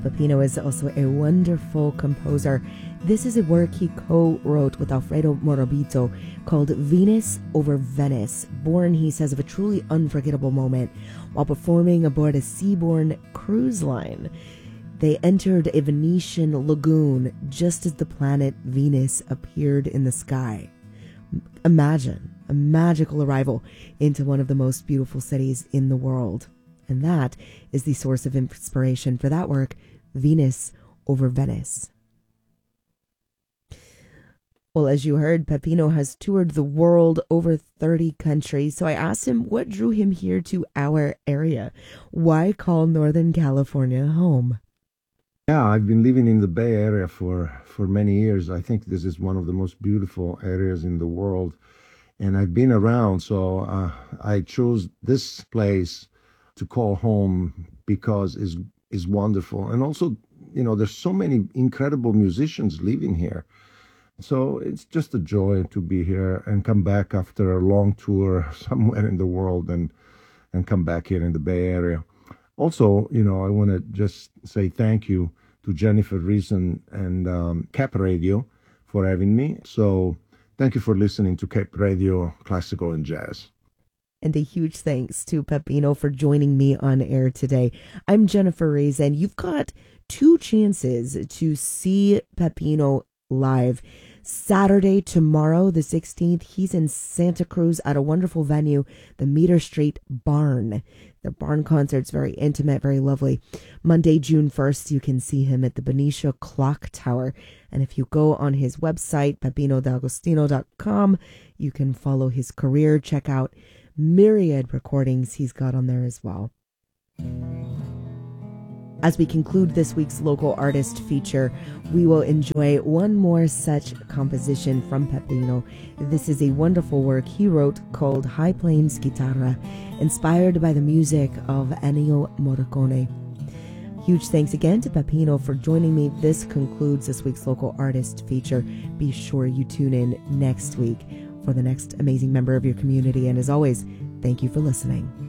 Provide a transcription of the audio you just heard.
Peppino is also a wonderful composer. This is a work he co-wrote with Alfredo Morabito called Venus over Venice, born, he says, of a truly unforgettable moment while performing aboard a seaborne cruise line. They entered a Venetian lagoon just as the planet Venus appeared in the sky. Imagine a magical arrival into one of the most beautiful cities in the world. And that is the source of inspiration for that work, Venus over Venice. Well, as you heard, Peppino has toured the world, over 30 countries. So I asked him what drew him here to our area. Why call Northern California home? Yeah, I've been living in the Bay Area for many years. I think this is one of the most beautiful areas in the world. And I've been around, so I chose this place to call home because is wonderful. And also, there's so many incredible musicians living here. So it's just a joy to be here and come back after a long tour somewhere in the world and come back here in the Bay Area. Also, I want to just say thank you to Jennifer Reason and Cap Radio for having me. So thank you for listening to Cap Radio Classical and Jazz. And a huge thanks to Peppino for joining me on air today. I'm Jennifer Reason, and you've got 2 chances to see Peppino live. Saturday, tomorrow, the 16th, he's in Santa Cruz at a wonderful venue, the Meter Street Barn. The barn concert's very intimate, very lovely. Monday, June 1st, you can see him at the Benicia Clock Tower. And if you go on his website, peppinodagostino.com, you can follow his career, check out myriad recordings he's got on there as well. As we conclude this week's local artist feature, we will enjoy one more such composition from Peppino. This is a wonderful work he wrote called High Plains Guitarra, inspired by the music of Ennio Morricone. Huge thanks again to Peppino for joining me. This concludes this week's local artist feature. Be sure you tune in next week for the next amazing member of your community. And as always, thank you for listening.